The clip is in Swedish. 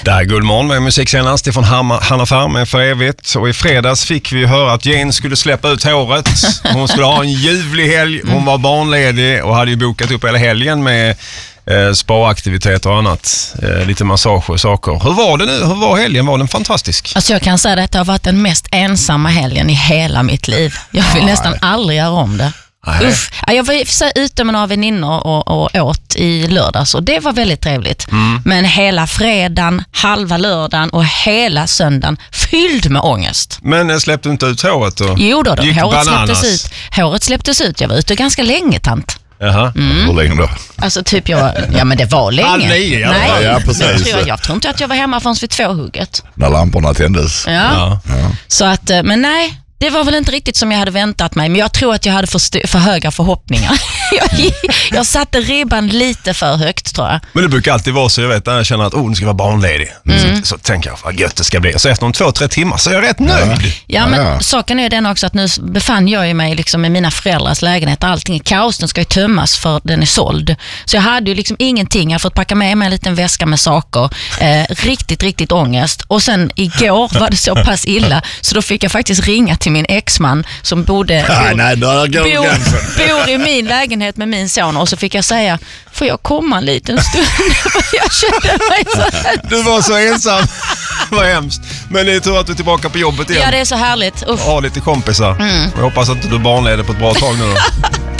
Det här är Guldmorgon med musiksändaren Stefan Hanna Farm för evigt. Och i fredags fick vi höra att Jane skulle släppa ut håret. Hon skulle ha en ljuvlig helg. Hon var barnledig och hade ju bokat upp hela helgen med spaaktiviteter och annat. Lite massage och saker. Hur var det nu? Hur var helgen? Var den fantastisk? Alltså jag kan säga att det har varit den mest ensamma helgen i hela mitt liv. Jag vill nästan aldrig göra om det. Uff. Jag var ute med några väninnor och åt i lördags och det var väldigt trevligt. Men hela fredagen, halva lördagen och hela söndagen fylld med ångest. Men släppte du inte ut håret då? Jo då, håret släpptes ut. Jag var ute ganska länge, tant. Jaha. Hur länge då? Alltså typ ja men det var länge. Nej, ja, precis. Jag tror inte att jag var hemma förrän vid 2-hugget. När lamporna tändes. Ja. Så att, men nej. Det var väl inte riktigt som jag hade väntat mig, men jag tror att jag hade för höga förhoppningar. Jag satte ribban lite för högt, tror jag. Men det brukar alltid vara så, jag vet, när jag känner att nu ska jag vara barnledig. Så tänker jag, vad gött det ska bli. Så efter 2-3 timmar så är jag rätt nöjd. Ja, men saken är den också att nu befann jag mig liksom med mina föräldrars lägenhet. Allting är kaos, den ska ju tömmas för den är såld. Så jag hade ju liksom ingenting. Jag har fått packa med mig en liten väska med saker. Riktigt ångest. Och sen igår var det så pass illa så då fick jag faktiskt ringa till min exman som bor i min lägenhet med min son och så fick jag säga, får jag komma en liten stund? Jag kände mig så här. Du var så ensam. Vad hemskt. Men det är tur att du är tillbaka på jobbet igen. Ja, det är så härligt. Ha lite kompisar. Jag hoppas att du barnleder på ett bra tag nu då.